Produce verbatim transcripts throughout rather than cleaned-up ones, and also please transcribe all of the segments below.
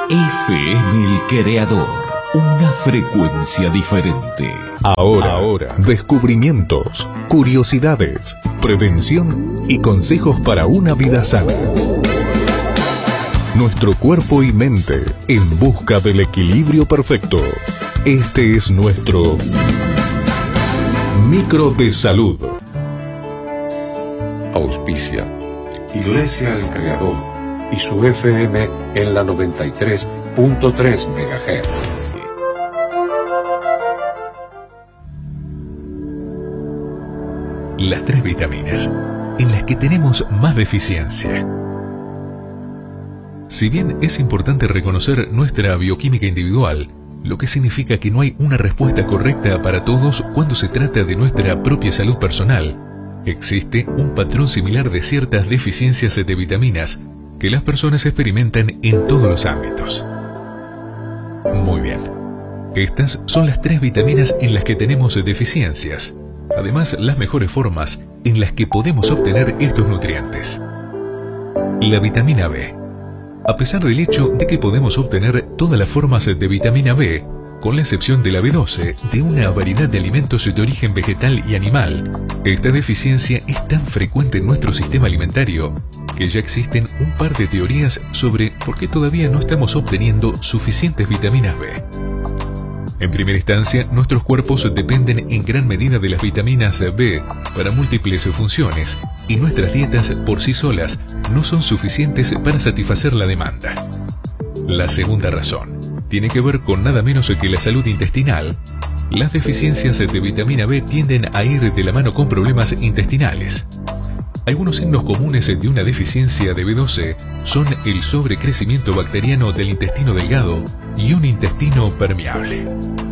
F M El Creador, una frecuencia diferente. Ahora, Ahora, descubrimientos, curiosidades, prevención y consejos para una vida sana. Nuestro cuerpo y mente en busca del equilibrio perfecto. Este es nuestro Micro de Salud. Auspicia Iglesia El Creador y su F M en la noventa y tres punto tres megahertz. Las tres vitaminas en las que tenemos más deficiencia. Si bien es importante reconocer nuestra bioquímica individual, lo que significa que no hay una respuesta correcta para todos cuando se trata de nuestra propia salud personal, existe un patrón similar de ciertas deficiencias de vitaminas que las personas experimentan en todos los ámbitos. Muy bien, estas son las tres vitaminas en las que tenemos deficiencias, además las mejores formas en las que podemos obtener estos nutrientes. La vitamina B. A pesar del hecho de que podemos obtener todas las formas de vitamina B, con la excepción de la B doce, de una variedad de alimentos de origen vegetal y animal, esta deficiencia es tan frecuente en nuestro sistema alimentario que ya existen un par de teorías sobre por qué todavía no estamos obteniendo suficientes vitaminas B. En primera instancia, nuestros cuerpos dependen en gran medida de las vitaminas B para múltiples funciones, y nuestras dietas por sí solas no son suficientes para satisfacer la demanda. La segunda razón tiene que ver con nada menos que la salud intestinal. Las deficiencias de vitamina B tienden a ir de la mano con problemas intestinales. Algunos signos comunes de una deficiencia de B doce son el sobrecrecimiento bacteriano del intestino delgado y un intestino permeable.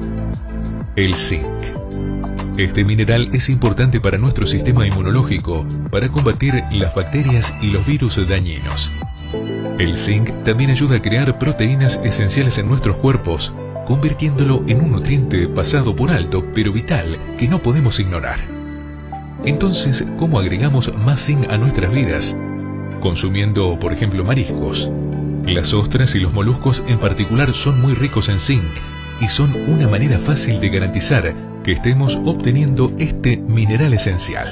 El zinc. Este mineral es importante para nuestro sistema inmunológico para combatir las bacterias y los virus dañinos. El zinc también ayuda a crear proteínas esenciales en nuestros cuerpos, convirtiéndolo en un nutriente pasado por alto pero vital que no podemos ignorar. Entonces, ¿cómo agregamos más zinc a nuestras vidas? Consumiendo, por ejemplo, mariscos. Las ostras y los moluscos en particular son muy ricos en zinc y son una manera fácil de garantizar que estemos obteniendo este mineral esencial.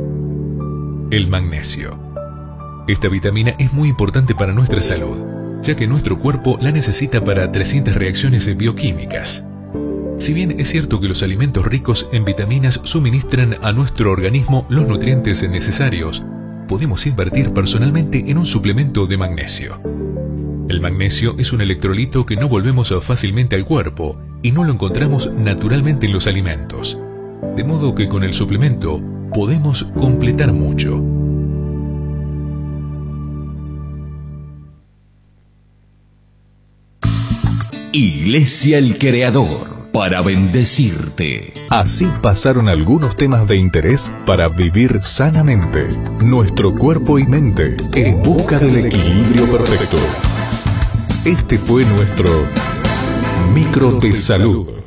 El magnesio. Esta vitamina es muy importante para nuestra salud, ya que nuestro cuerpo la necesita para trescientas reacciones bioquímicas. Si bien es cierto que los alimentos ricos en vitaminas suministran a nuestro organismo los nutrientes necesarios, podemos invertir personalmente en un suplemento de magnesio. El magnesio es un electrolito que no volvemos fácilmente al cuerpo y no lo encontramos naturalmente en los alimentos. De modo que con el suplemento podemos completar mucho. Iglesia El Creador, para bendecirte. Así pasaron algunos temas de interés para vivir sanamente nuestro cuerpo y mente en busca del equilibrio perfecto. Este fue nuestro Micro de Salud.